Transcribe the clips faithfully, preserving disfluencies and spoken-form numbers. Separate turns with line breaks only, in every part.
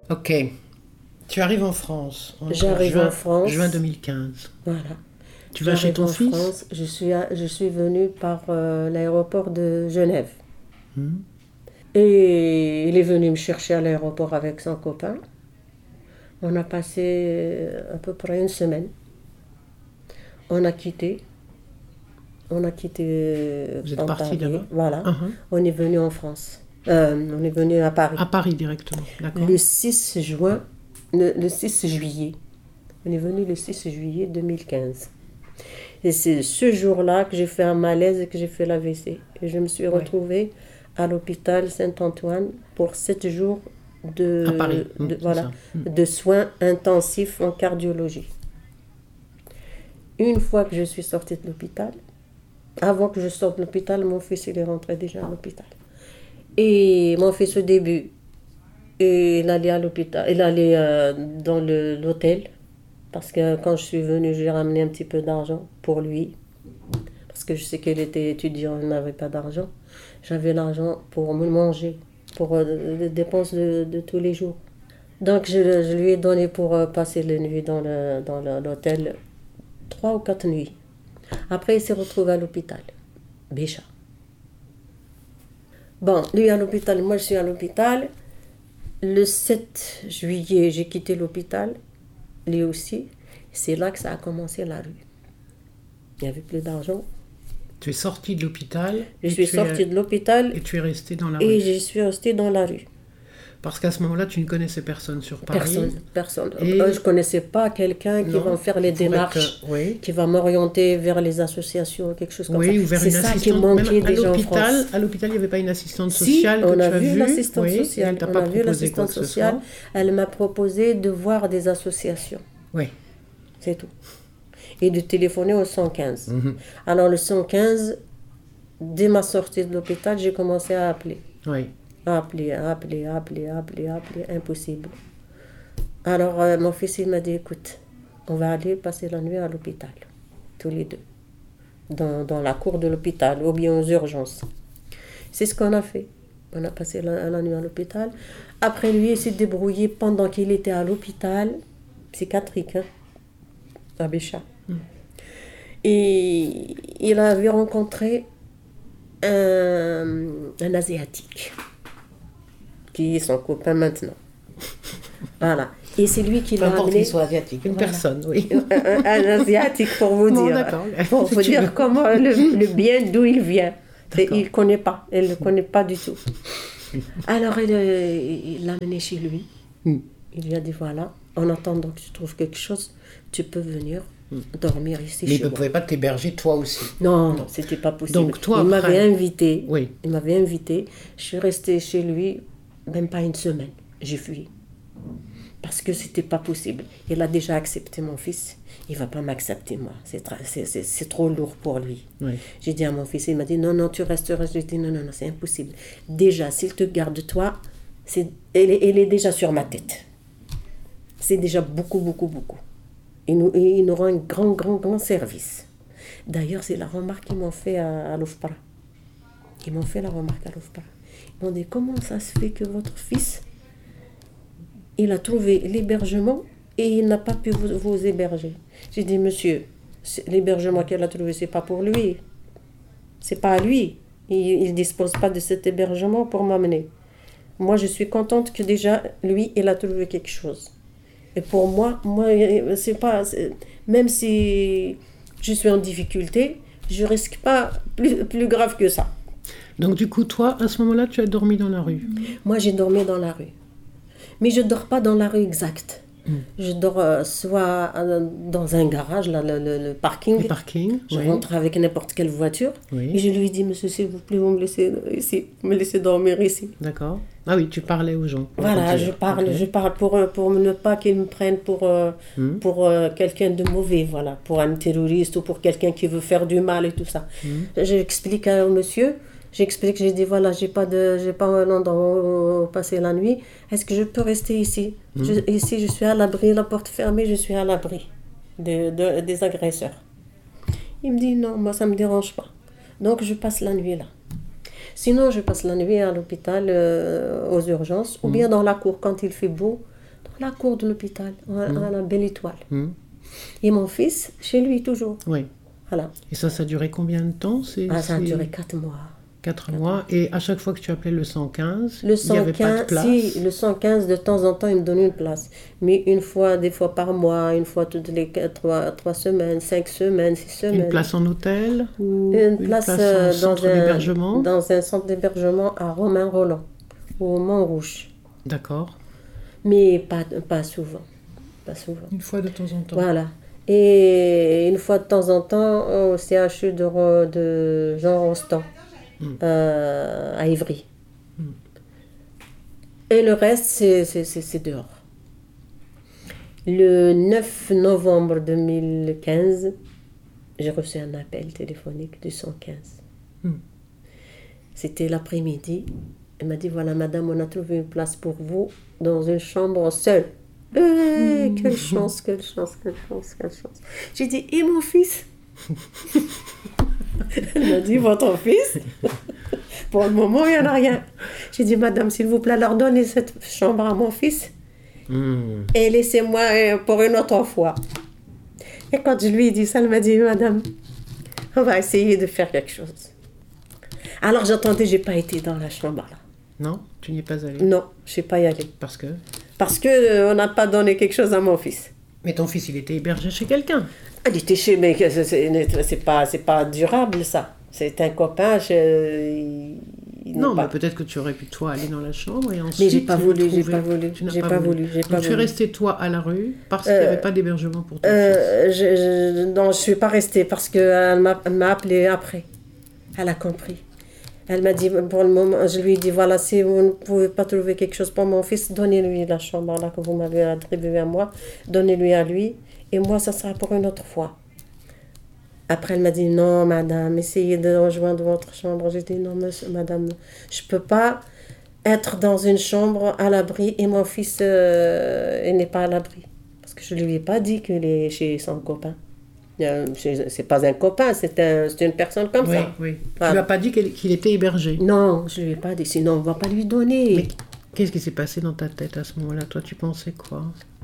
Ok. Tu arrives en France. En
J'arrive
juin,
en France.
Juin deux mille quinze.
Voilà.
Tu vas chez
J'arrive
ton
en
fils
France. Je suis, à- je suis venue par euh, l'aéroport de Genève.
Hmm.
Et il est venu me chercher à l'aéroport avec son copain. On a passé euh, à peu près une semaine. On a quitté. On a quitté euh,
Vous êtes
Pontarlier.
partis là-bas.
Voilà.
Uh-huh.
On est venu en France. Euh, on est venu à Paris.
À Paris directement, d'accord.
Le six juin, le, le six juillet. On est venu le six juillet deux mille quinze. Et c'est ce jour-là que j'ai fait un malaise et que j'ai fait l'A V C. Et je me suis retrouvée à l'hôpital Saint-Antoine pour sept jours de,
À Paris,
de,
mmh,
voilà,
c'est ça. Mmh.
de soins intensifs en cardiologie. Une fois que je suis sortie de l'hôpital, avant que je sorte de l'hôpital, mon fils il est rentré déjà à l'hôpital. Et mon fils au début, et il allait à l'hôpital, il allait euh, dans le- l'hôtel, parce que quand je suis venue, j'ai ramené un petit peu d'argent pour lui, parce que je sais qu'il était étudiant, il n'avait pas d'argent. J'avais l'argent pour me manger, pour euh, les dépenses de, de tous les jours. Donc je, je lui ai donné pour euh, passer les nuits dans le, dans le- l'hôtel, trois ou quatre nuits. Après, il s'est retrouvé à l'hôpital, Bécha. Bon, lui à l'hôpital, moi je suis à l'hôpital. Le sept juillet, j'ai quitté l'hôpital, lui aussi. C'est là que ça a commencé la rue. Il n'y avait plus d'argent.
Tu es sortie de l'hôpital.
Je
et
suis
tu
sortie
es-
de l'hôpital
Et tu es restée dans la
et
rue.
je suis restée dans la rue.
Parce qu'à ce moment-là, tu ne connaissais personne sur Paris.
Personne, personne.
Et-
Euh, Je ne connaissais pas quelqu'un qui
Non,
va me faire les
qui pourrait
démarches,
te- oui.
qui va m'orienter vers les associations, quelque chose comme
Oui,
ça.
ou vers
C'est
une
ça qui
assistante.
manquait
Même à
déjà en
l'hôpital,
France.
à l'hôpital, il n'y avait pas une assistante
Si,
sociale que
on
tu
a
as
vu
vue.
l'assistante
Oui,
sociale.
elle t'a
On
pas
a vu
proposé quoi
l'assistante
que ce
sociale.
soit.
Elle m'a proposé de voir des associations.
Oui.
C'est tout. Et de téléphoner au cent quinze.
Mhm.
Alors le cent quinze, dès ma sortie de l'hôpital, j'ai commencé à appeler.
Oui.
À appeler, à appeler, à appeler, à appeler, à appeler. Impossible. Alors euh, mon fils, il m'a dit, écoute, on va aller passer la nuit à l'hôpital. Tous les deux. Dans, dans la cour de l'hôpital, ou bien aux urgences. C'est ce qu'on a fait. On a passé la, la nuit à l'hôpital. Après, lui, il s'est débrouillé pendant qu'il était à l'hôpital psychiatrique, hein, à Bécha. Et il avait rencontré un, un Asiatique, qui est son copain maintenant. Voilà. Et c'est lui qui
Peu
l'a
importe
amené.
qu'il soit asiatique, une
Voilà.
personne, oui.
Un, un- un Asiatique, pour vous
Bon,
dire.
d'accord.
Pour vous
Tu
dire
veux.
comment le, le bien d'où il vient. Et
D'accord.
il ne connaît pas. Elle ne connaît pas du tout. Alors, il euh, il l'a amené chez lui.
Mm.
Il lui a dit, voilà, en attendant que tu trouves quelque chose, tu peux venir dormir ici
Mais il
chez
ne
moi.
pouvait pas t'héberger toi aussi.
Non, non, c'était pas possible.
Donc, toi,
il
après-
m'avait invité.
Oui.
Il m'avait invité. Je suis restée chez lui même pas une semaine. J'ai fui. Parce que c'était pas possible. Il a déjà accepté mon fils. Il va pas m'accepter, moi. C'est, tra- c'est, c'est, c'est trop lourd pour lui.
Oui.
J'ai dit à mon fils, il m'a dit, non, non, tu resteras. J'ai dit, non, non, non, c'est impossible. Déjà, s'il te garde toi, c'est, elle, est- elle est déjà sur ma tête. C'est déjà beaucoup, beaucoup, beaucoup. Il nous, il nous rend un grand, grand, grand service. D'ailleurs, c'est la remarque qu'ils m'ont fait à, à l'O F P R A. Ils m'ont fait la remarque à l'O F P R A. Ils m'ont dit, comment ça se fait que votre fils, il a trouvé l'hébergement et il n'a pas pu vous, vous héberger. J'ai dit, monsieur, c'est- l'hébergement qu'il a trouvé, c'est pas pour lui. C'est pas à lui. Il ne dispose pas de cet hébergement pour m'amener. Moi, je suis contente que déjà, lui, il a trouvé quelque chose. Et pour moi, moi, c'est pas, c'est- même si je suis en difficulté, je risque pas plus, plus grave que ça.
Donc du coup, toi, à ce moment-là, tu as dormi dans la rue.
Moi, j'ai dormi dans la rue. Mais je dors pas dans la rue exacte. Je dors euh, soit euh, dans un garage, là, le, le- le parking.
Le parking.
Je
oui.
rentre avec n'importe quelle voiture.
Oui.
Et je lui dis, monsieur, s'il vous plaît, vous me laissez ici. Vous me laissez dormir ici.
D'accord. Ah oui, tu parlais aux gens.
Voilà,
Ok.
je parle,
Ok.
je parle pour, euh, pour ne pas qu'ils me prennent pour, euh,
Hmm.
pour euh, quelqu'un de mauvais, voilà, pour un terroriste ou pour quelqu'un qui veut faire du mal et tout ça. J'explique au monsieur, j'explique, j'ai dit voilà, j'ai pas de, j'ai pas un endroit où passer la nuit. Est-ce que je peux rester ici? Je- Ici, je suis à l'abri, la porte fermée, je suis à l'abri de, de- des agresseurs. Il me dit non, moi ça me dérange pas. Donc je passe la nuit là. Sinon, je passe la nuit à l'hôpital, euh, aux urgences, ou bien dans la cour quand il fait beau. la cour de l'hôpital, à,
Mmh.
à la Belle Étoile.
Mmh.
Et mon fils, chez lui toujours.
Oui.
Voilà.
Et ça, ça a duré combien de temps? C'est,
Ah, ça a
c'est
duré quatre mois.
quatre mois. Et à chaque fois que tu appelais le cent quinze,
Le
il n'y avait pas de
cent quinze,
place.
si, le cent quinze, de temps en temps, il me donnait une place. Mais une fois, des fois par mois, une fois toutes les quatre- trois, trois semaines, cinq semaines, six semaines.
Une place en hôtel ou
Une place, euh,
en centre
dans, un,
d'hébergement?
dans un centre d'hébergement à Romain-Rolland, au Montrouge.
D'accord.
Mais pas, pas souvent. Pas souvent.
Une fois de temps en temps.
Voilà. Et une fois de temps en temps, au C H U de, Ro- de Jean Rostand,
Mm.
euh, à Ivry.
Mm.
Et le reste, c'est, c'est, c'est, c'est dehors. Le neuf novembre deux mille quinze, j'ai reçu un appel téléphonique du cent quinze.
Mm.
C'était l'après-midi. Elle m'a dit, voilà madame, on a trouvé une place pour vous dans une chambre seule. Eh, quelle chance, quelle chance, quelle chance, quelle chance. J'ai dit, et mon fils? Elle m'a dit, votre fils? Pour le moment, il n'y en a rien. J'ai dit, madame, s'il vous plaît, leur donnez cette chambre à mon fils
Mm.
et laissez-moi euh, pour une autre fois. Et quand je lui ai dit ça, elle m'a dit, madame, on va essayer de faire quelque chose. Alors j'attendais, j'ai pas été dans la chambre là.
Non, tu n'y es pas allé.
Non, je suis pas y allée.
Parce que...
Parce que euh, on n'a pas donné quelque chose à mon fils.
Mais ton fils, il était hébergé chez quelqu'un.
Elle était chez, mais que c'est, c'est, c'est pas, c'est pas durable ça. C'est un copain. Je, il- il
Non,
n'est
mais
pas-
peut-être que tu aurais pu toi aller dans la chambre et ensuite...
Mais j'ai pas voulu, j'ai
retrouver-
pas voulu,
Tu n'as
j'ai pas voulu, j'ai
Donc
pas
tu es
voulu.
resté toi à la rue parce qu'il n'y
Euh,
avait pas d'hébergement pour ton fils.
Euh, je, je- non, je suis pas restée parce qu'elle m'a, elle m'a appelé après. Elle a compris. Elle m'a dit, pour le moment, je lui ai dit, voilà, si vous ne pouvez pas trouver quelque chose pour mon fils, donnez-lui la chambre là que vous m'avez attribuée à moi, donnez-lui à lui, et moi, ça sera pour une autre fois. Après, elle m'a dit, non, madame, essayez de rejoindre votre chambre. J'ai dit, non, monsieur, madame, je peux pas être dans une chambre à l'abri et mon fils euh, il n'est pas à l'abri. Parce que je ne lui ai pas dit qu'il est chez son copain. Euh, c'est c'est pas un copain, c'est un, c'est une personne comme
Oui,
ça.
oui. Tu
Voilà.
lui as pas dit qu'il qu'il était hébergé.
Non, je ne lui ai pas dit, sinon on ne va pas lui donner.
Mais qu'est-ce qui s'est passé dans ta tête à ce moment-là? Toi, tu pensais quoi?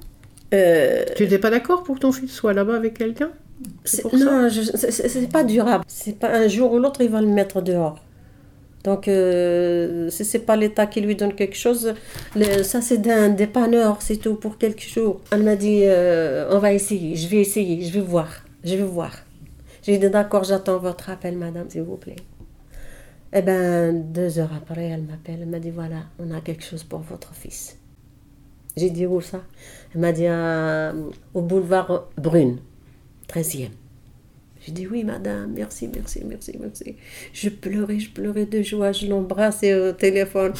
Euh,
Tu n'étais pas d'accord pour que ton fils soit là-bas avec quelqu'un? C'est
c'est-
pour ça?
non, je- c'est c'est- c'est pas durable. C'est pas un jour ou l'autre, il va le mettre dehors. Donc, euh, si c'est pas l'État qui lui donne quelque chose, le- ça c'est d'un dépanneur, c'est tout pour quelques jours. Elle m'a dit, euh, on va essayer, je vais essayer, je vais voir, je vais voir. J'ai dit, d'accord, j'attends votre appel, madame, s'il vous plaît. Eh bien, deux heures après, elle m'appelle, elle m'a dit, voilà, on a quelque chose pour votre fils. J'ai dit, où ça? Elle m'a dit, à- au boulevard Brune, treizième. J'ai dit, oui, madame, merci, merci, merci, merci. Je pleurais, je pleurais de joie, je l'embrassais au téléphone.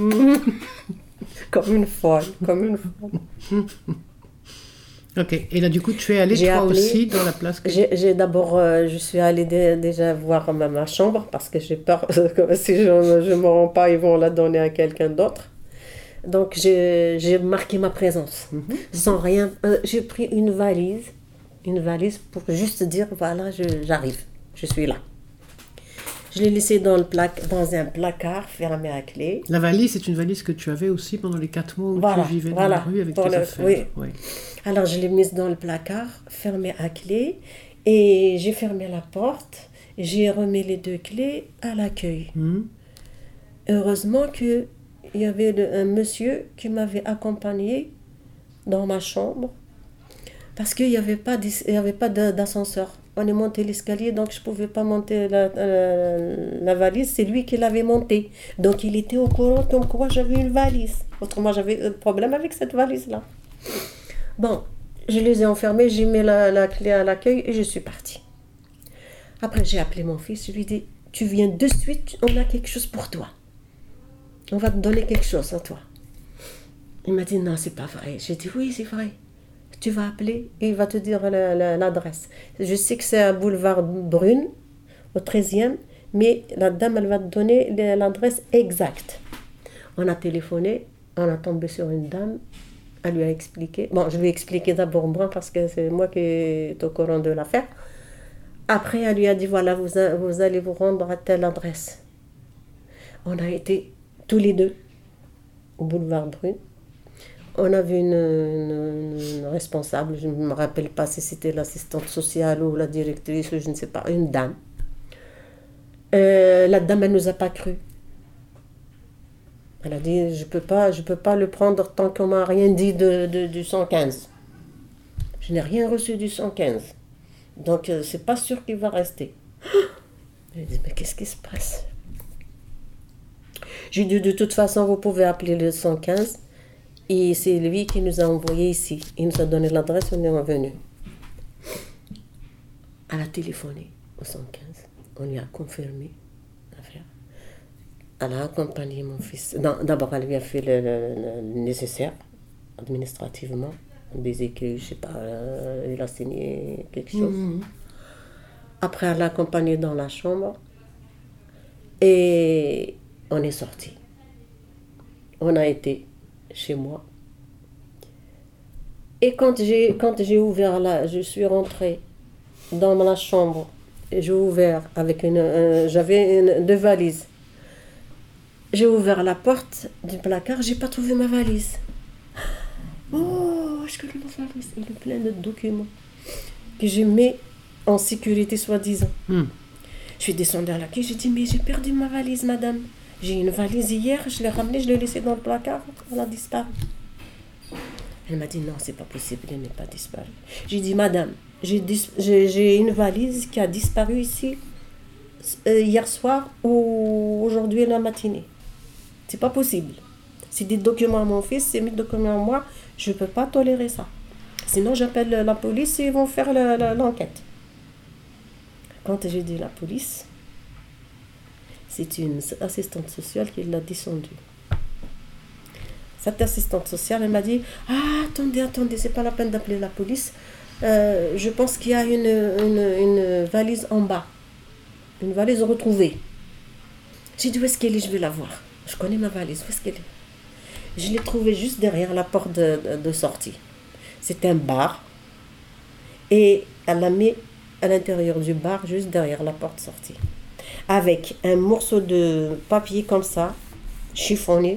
Comme une folle, comme une folle.
Ok. Et là, du coup, tu es allé
J'ai
toi
appelé-
aussi dans la place que...
J'ai j'ai d'abord, euh, je suis allée dé- déjà voir ma, ma chambre parce que j'ai peur que si je ne me rends pas, ils vont la donner à quelqu'un d'autre. Donc j'ai j'ai marqué ma présence
Mhm.
sans rien. Euh, j'ai pris une valise, une valise pour juste dire voilà, je- j'arrive, je suis là. Je l'ai laissée dans, le plac- dans un placard fermé à clé.
La valise, c'est une valise que tu avais aussi pendant les quatre mois où
Voilà,
tu vivais dans
voilà,
la rue avec
pour
tes
le-
affaires.
oui.
Oui.
Alors je l'ai mise dans le placard, fermé à clé, et j'ai fermé la porte. J'ai remis les deux clés à l'accueil.
Mhm.
Heureusement qu'il y avait le- un monsieur qui m'avait accompagné dans ma chambre parce qu'il n'y avait pas, d'is- il y avait pas de- d'ascenseur. On est monté l'escalier, donc je ne pouvais pas monter la, la- la valise. C'est lui qui l'avait montée. Donc il était au courant comme quoi j'avais une valise. Autrement, j'avais un problème avec cette valise-là. Bon, je les ai enfermés, j'ai mis la, la clé à l'accueil et je suis partie. Après, j'ai appelé mon fils, je lui ai dit, tu viens de suite, on a quelque chose pour toi. On va te donner quelque chose à toi. Il m'a dit, non, c'est pas vrai. J'ai dit, oui, c'est vrai. Tu vas appeler et il va te dire la- la- l'adresse. Je sais que c'est à boulevard Brune, au treizième, mais la dame, elle va te donner l'adresse exacte. On a téléphoné, on a tombé sur une dame, elle lui a expliqué. Bon, je lui ai expliqué d'abord moi parce que c'est moi qui est au courant de l'affaire. Après, elle lui a dit, voilà, vous, a- vous allez vous rendre à telle adresse. On a été tous les deux au boulevard Brune. on avait une, une- une responsable, je ne me rappelle pas si c'était l'assistante sociale ou la directrice, ou je ne sais pas, une dame. Euh, la dame, elle ne nous a pas cru. Elle a dit, je ne peux pas, je peux pas le prendre tant qu'on m'a rien dit de, de- du cent quinze. Je n'ai rien reçu du cent quinze. Donc, euh, c'est pas sûr qu'il va rester. J'ai dit, mais qu'est-ce qui se passe? J'ai dit, de toute façon, vous pouvez appeler le cent quinze. Et c'est lui qui nous a envoyés ici. Il nous a donné l'adresse, on est revenu. Elle a téléphoné au cent quinze. On lui a confirmé l'affaire. Elle a accompagné mon fils. Non, d'abord, elle lui a fait le, le- le nécessaire, administrativement. Des écrits, je sais pas, euh, il a signé quelque chose.
Mhm.
Après, elle l'a accompagné dans la chambre. Et on est sorti. On a été chez moi. Et quand j'ai, quand j'ai ouvert là, je suis rentrée dans la chambre. Et j'ai ouvert avec une... un- j'avais une, deux valises. J'ai ouvert la porte du placard, j'ai pas trouvé ma valise. Oh, est-ce que ma valise? Elle est pleine de documents que j'ai mis en sécurité, soi-disant.
Hmm.
Je suis descendue à la quai, j'ai dit, mais j'ai perdu ma valise, madame. J'ai une valise hier, je l'ai ramenée, je l'ai laissée dans le placard, elle a disparu. Elle m'a dit, non, c'est pas possible, elle n'est pas disparue. J'ai dit, madame, j'ai, dis- j'ai, j'ai une valise qui a disparu ici euh, hier soir ou aujourd'hui la matinée. C'est pas possible. C'est des documents à mon fils, c'est mes documents à moi, je peux pas tolérer ça. Sinon, j'appelle la police et ils vont faire le- le- l'enquête. Quand j'ai dit la police, c'est une assistante sociale qui l'a descendue. Cette assistante sociale, elle m'a dit, ah, attendez, attendez, c'est pas la peine d'appeler la police. Euh, je pense qu'il y a une, une, une valise en bas. Une valise retrouvée. J'ai dit, où est-ce qu'elle est? Je vais la voir. Je connais ma valise, où est-ce qu'elle est? Je l'ai trouvée juste derrière la porte de, de, de sortie. C'était un bar. Et elle l'a mis à l'intérieur du bar, juste derrière la porte sortie. Avec un morceau de papier comme ça, chiffonné,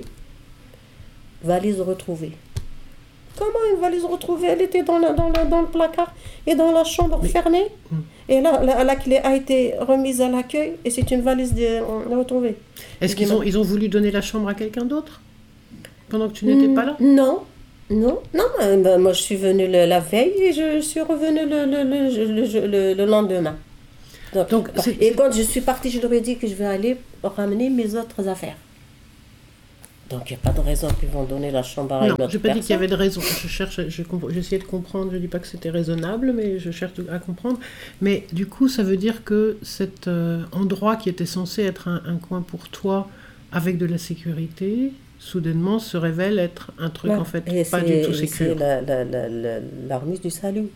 valise retrouvée. Comment une valise retrouvée? Elle était dans, la, dans, la, dans le placard et dans la chambre
Mais-
fermée.
Hmm.
Et là, la, la clé a été remise à l'accueil et c'est une valise de, de retrouvée.
Est-ce qu'ils ont, ils ont voulu donner la chambre à quelqu'un d'autre pendant que tu n'étais pas là?
Non, non, non. euh, ben, moi, je suis venue le- la veille et je suis revenue le, le, le, le, le- le lendemain. Donc,
Donc, c'est-
et quand je suis partie, je leur ai dit que je vais aller ramener mes autres affaires. Donc, il n'y a pas de raison qu'ils vont donner la chambre à une
Non,
autre
je n'ai pas dit qu'il y
personne.
avait de raison. Je cherche, je comp- j'essayais de comprendre. Je ne dis pas que c'était raisonnable, mais je cherche à comprendre. Mais du coup, ça veut dire que cet euh, endroit qui était censé être un, un coin pour toi, avec de la sécurité, soudainement se révèle être un truc
Ouais.
en fait
Et
pas
c'est-
du tout
et c'est
sécure.
la- la- la- la- l'armée du salut.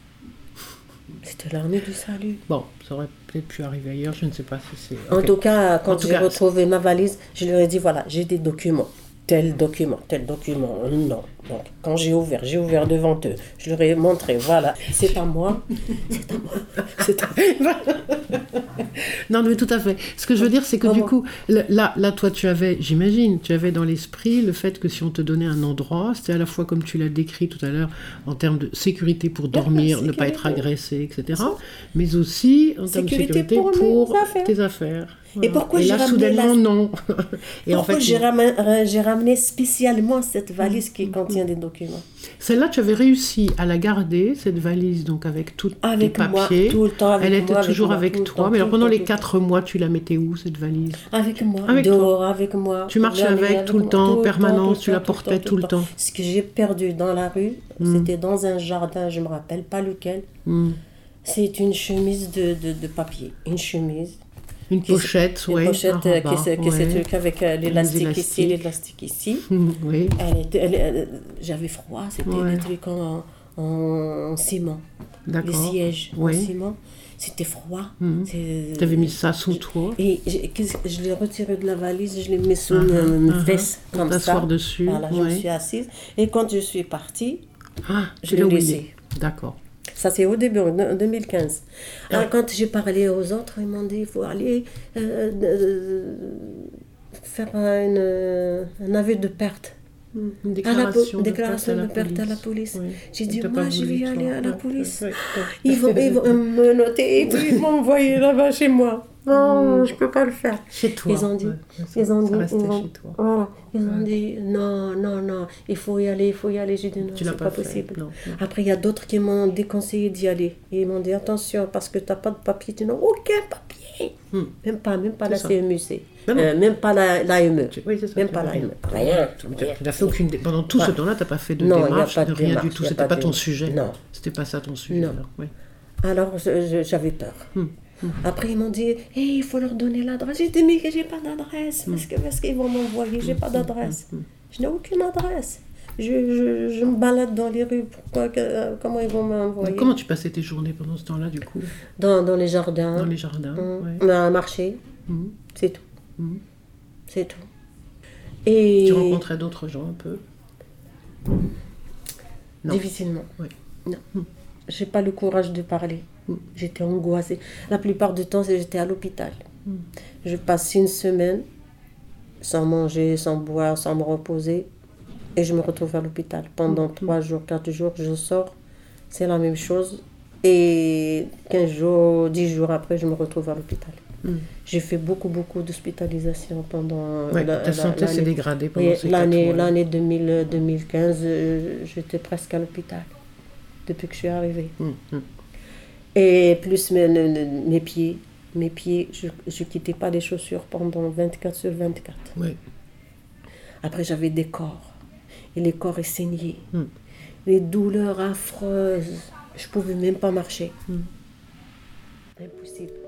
C'était l'armée du salut.
Bon, ça aurait peut-être pu arriver ailleurs. Je ne sais pas si c'est.
En
Ok.
tout cas, quand
En tout
j'ai
cas,
retrouvé ma valise, je leur ai dit, voilà, j'ai des documents. Tel document, tel document, non. Donc, quand j'ai ouvert, j'ai ouvert devant eux. Je leur ai montré, voilà, c'est à moi, c'est à moi, c'est à moi.
Non, mais tout à fait. Ce que je veux dire, c'est que du
Vraiment.
coup, le- là, là, toi, tu avais, j'imagine, tu avais dans l'esprit le fait que si on te donnait un endroit, c'était à la fois, comme tu l'as décrit tout à l'heure, en termes de sécurité pour dormir, ne pas être
sécurité.
agressé, et cetera, mais aussi en termes de
Sécurité
sécurité
pour
pour,
mes affaires.
tes affaires.
Et pourquoi
Et
j'ai
là,
ramené
soudainement,
la-
non. Et en
Pourquoi
fait,
j'ai,
non.
ramené, j'ai ramené spécialement cette valise qui contient des documents?
Celle-là, tu avais réussi à la garder, cette valise, donc avec tous tes
Avec moi,
papiers.
tout le temps avec
Elle était
moi, avec
toujours
moi,
avec
tout le
toi.
temps,
Mais alors,
tout le
pendant
temps,
les
tout le
quatre mois, tu la mettais où, cette valise?
Avec moi,
Avec
dehors, avec moi.
Tu marchais
Jamais,
avec tout le
moi,
temps,
tout
permanence,
tout
tu la portais tout le temps.
Ce que j'ai perdu dans la rue, c'était dans un jardin, je ne me rappelle pas lequel.
Hmm.
C'est une chemise de, de, de papier. Une chemise.
Une
Qui-
pochette,
Une
oui.
pochette
un
euh, qui,
rabat,
est- qui est ce
ouais.
truc avec euh, l'élastique ici,
élastiques.
l'élastique ici.
Oui.
Elle était- elle- elle- j'avais froid, c'était
Ouais.
des trucs en, en, en ciment. Les
D'accord.
sièges
Oui.
en ciment. C'était froid.
Mhm.
C'est-
Tu avais mis ça sous toi
Et j'ai- qu'est-ce que- je l'ai retiré de la valise, je l'ai mis sous
Uh-huh,
une, une
uh-huh.
veste
Pour
comme ça.
t'asseoir dessus.
Voilà, je me
ouais.
suis assise. Et quand je suis partie,
Ah,
je
tu
l'ai
l'as
laissé.
oublié. D'accord.
Ça c'est au début, en deux mille quinze.
Ah.
Ah, quand j'ai parlé aux autres, ils m'ont dit il faut aller euh, euh, faire une, un aveu de perte.
Une
À la
déclaration,
po-
de
déclaration
perte
de perte à la police.
Oui.
J'ai
Et
dit,
t'as
moi,
pas
je
voulu,
vais aller
toi.
à la
Ouais,
police.
ouais, ouais.
Ils vont, ils vont me noter et puis m'envoyer là-bas chez moi. Non, je peux pas le faire.
Chez toi.
Ils ont dit,
ouais, ça-
ils ont
ça
dit,
restait
ils ont,
chez toi.
voilà, ils ont dit, non, non, non, il faut y aller, il faut y aller. J'ai dit, non,
Tu l'as
c'est
pas
pas,
fait,
possible.
non, non.
Après, il y a d'autres qui m'ont déconseillé d'y aller. Et ils m'ont dit, attention, parce que t'as pas de papier. Tu n'as aucun papier.
Hmm.
Même pas, même pas
C'est
la
ça.
C M U C.
Ben non.
Euh, même pas la, l'A M E.
Tu- Oui, c'est ça.
Même
tu
pas
as
l'A
rien.
M E. Rien.
Tu n'as fait aucune. dé- Pendant tout ce
Pas-
temps-là, tu n'as pas fait de
Non, il y a
démarche,
pas
de
de
rien
démarche,
du tout.
il y a
C'était
pas
pas
de
ton
démarche.
sujet.
Non.
C'était pas ça ton sujet.
Non.
alors, oui.
Alors, je- je- j'avais peur.
Hmm.
Après, ils m'ont dit, hey, il faut leur donner l'adresse. J'ai dit, mais que j'ai pas d'adresse. Parce que- parce qu'ils vont m'envoyer, j'ai pas d'adresse. Je n'ai aucune adresse. Je, je, je me balade dans les rues. Pourquoi que- euh, Comment ils vont m'envoyer?
Comment tu passais tes journées pendant ce temps-là, du coup,
Dans, dans les jardins.
dans les jardins?
Hum,
ouais.
à marcher.
Mhm.
C'est tout.
Mhm.
C'est tout. Et
Tu rencontrais d'autres gens un peu? Non.
difficilement.
Oui.
Non.
Mm.
J'ai pas le courage de parler.
Mm.
J'étais angoissée. La plupart du temps, c'est- j'étais à l'hôpital.
Mm.
Je passe une semaine sans manger, sans boire, sans me reposer. Et je me retrouve à l'hôpital. Pendant
Mm.
trois jours, quatre jours, je sors. C'est la même chose. Et quinze jours, dix jours après, je me retrouve à l'hôpital.
Mm.
J'ai fait beaucoup, beaucoup d'hospitalisation pendant
Ouais,
la-
ta
la-
santé s'est
l'année.
dégradée pendant
Oui,
ces
l'année,
quatre mois.
l'année deux mille, deux mille quinze, euh, j'étais presque à l'hôpital depuis que je suis arrivée.
Mm, mm.
Et plus mes, mes- mes pieds, mes pieds, je ne quittais pas les chaussures pendant vingt-quatre sur vingt-quatre.
Oui.
Après, j'avais des corps. Et les corps ils saignaient.
Mm.
Les douleurs affreuses. Je ne pouvais même pas marcher.
Mm.
Impossible.